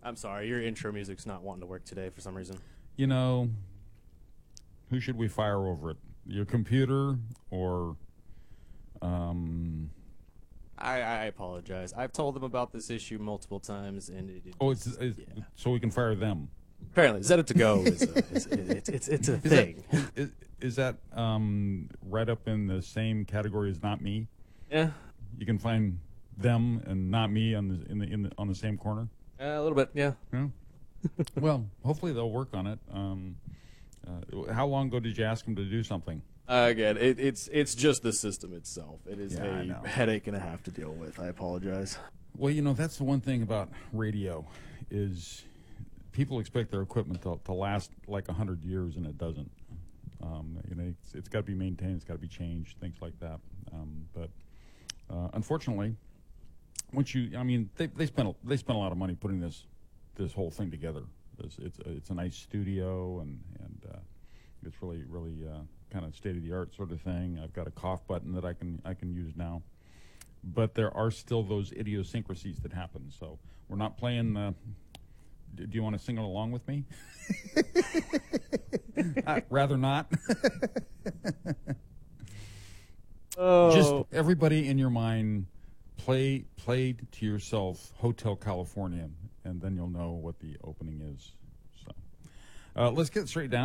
I'm sorry, your intro music's not wanting to work today for some reason. You know, who should we fire over it? Your computer or... I apologize. I've told them about this issue multiple times, and so we can fire them. Apparently, Zeta to Go is a thing. Is that right up in the same category as Not Me? Yeah, You can find them and Not Me on the same corner. a little bit. Yeah. Yeah. Well, hopefully they'll work on it. How long ago did you ask them to do something? Again, it's just the system itself. It is I know. a headache and a half to deal with. I apologize. Well, you know, that's the one thing about radio is people expect their equipment to last like 100 years, and it doesn't. You know, it's got to be maintained, it's got to be changed, things like that. But unfortunately, they spent a lot of money putting this whole thing together. It's a nice studio, and it's really kind of state of the art sort of thing. I've got a cough button that I can use now. But there are still those idiosyncrasies that happen. So we're not playing. Do you want to sing along with me? Rather not. Oh. Just everybody in your mind, play to yourself Hotel California, and then you'll know what the opening is. So let's get straight down.